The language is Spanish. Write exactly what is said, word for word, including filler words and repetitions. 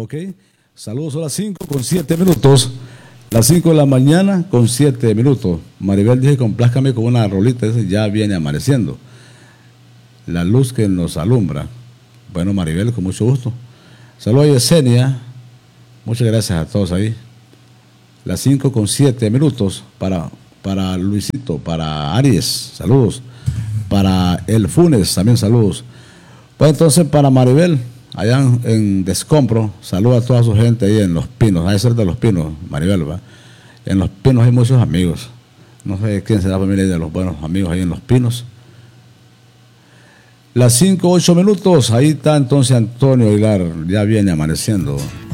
Ok. Saludos a las cinco con siete minutos. Las cinco de la mañana con siete minutos. Maribel dice, complázcame con una rolita. Dice, ya viene amaneciendo. La luz que nos alumbra. Bueno, Maribel, con mucho gusto. Saludos a Yesenia. Muchas gracias a todos ahí. Las cinco con siete minutos para, para Luisito, para Aries, saludos. Para El Funes, también saludos. Pues entonces para Maribel, allá en, en Descompro, saludos a toda su gente ahí en Los Pinos. Hay que ser de Los Pinos, Maribel, ¿va? En Los Pinos hay muchos amigos. No sé quién será la familia de los buenos amigos ahí en Los Pinos. Las cinco, ocho minutos, ahí está entonces Antonio Aguilar, ya viene amaneciendo.